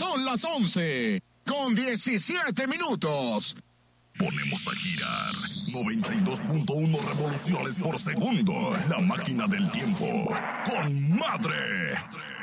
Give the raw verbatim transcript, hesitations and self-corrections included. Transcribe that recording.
Son las once, con diecisiete minutos. Ponemos a girar noventa y dos punto uno revoluciones por segundo. La máquina del tiempo. ¡Con madre!